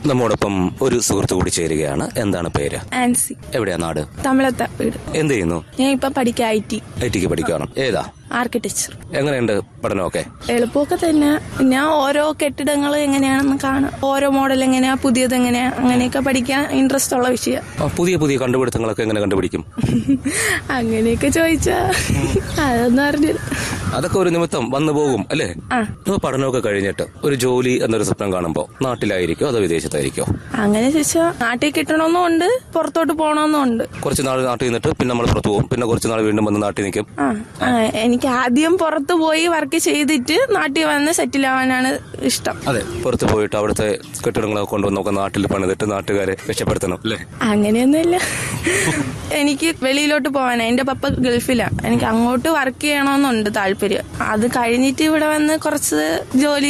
നമ്മോടൊപ്പം ഒരു സുഹൃത്ത് കൂടി ചേരുകയാണ്. എന്താണ് പേര്? ആൻസി. എവിടെയാ നാട്? തമിഴത്ത വീട്. എന്ത് ചെയ്യുന്നു? ഞാൻ ഇപ്പൊ പഠിക്കാം ഐടിക്ക് പഠിക്കുകയാണ്. ഏതാ? ആർക്കിടെക്ചർ. എങ്ങനെയുണ്ട് പഠനമൊക്കെ? എളുപ്പമൊക്കെ തന്നെ. ഞാൻ ഓരോ കെട്ടിടങ്ങൾ എങ്ങനെയാണെന്ന് കാണാം, ഓരോ മോഡൽ എങ്ങനെയാ, പുതിയത് എങ്ങനെയാ, അങ്ങനെയൊക്കെ പഠിക്കാൻ ഇൻട്രസ്റ്റ് ഉള്ള വിഷയം. പുതിയ പുതിയ കണ്ടുപിടുത്തങ്ങളൊക്കെ എങ്ങനെ കണ്ടുപിടിക്കും? അങ്ങനെയൊക്കെ ചോദിച്ചാ അതൊന്നും അറിഞ്ഞില്ല. അതൊക്കെ ഒരു നിമിത്തം വന്നു പോകും അല്ലേ? പഠനമൊക്കെ കഴിഞ്ഞിട്ട് ഒരു ജോലി എന്നൊരു സ്വപ്നം കാണുമ്പോ നാട്ടിലായിരിക്കോ അതോ വിദേശത്തായിരിക്കോ? അങ്ങനെ ചോദിച്ചാൽ നാട്ടിൽ കിട്ടണമെന്നും ഉണ്ട്, പുറത്തോട്ട് പോകണമെന്നും ഉണ്ട്. കുറച്ച് നാൾ നാട്ടിൽ നിന്നിട്ട് പിന്നെ നമ്മൾ പുറത്തു പോകും, പിന്നെ കുറച്ച് നാൾ വീണ്ടും വന്ന് നാട്ടിൽ നിൽക്കും. എനിക്ക് ആദ്യം പുറത്ത് പോയി വർക്ക് ചെയ്തിട്ട് നാട്ടിൽ വന്ന് സെറ്റിൽ ആവാനാണ് ഇഷ്ടം. അതെ, പുറത്ത് പോയിട്ട് അവിടുത്തെ കെട്ടിടങ്ങളൊക്കെ കൊണ്ടുവന്നൊക്കെ നാട്ടിൽ പണിതിട്ട് നാട്ടുകാരെ രക്ഷപ്പെടുത്തണം അല്ലേ? അങ്ങനെയൊന്നുമില്ല. എനിക്ക് വെളിയിലോട്ട് പോകാനാ. എന്റെ പപ്പ ഗൾഫിലാ. എനിക്ക് അങ്ങോട്ട് വർക്ക് ചെയ്യണമെന്നുണ്ട് താല്പര്യം. അത് കഴിഞ്ഞിട്ട് ഇവിടെ വന്ന് കുറച്ച് ജോലി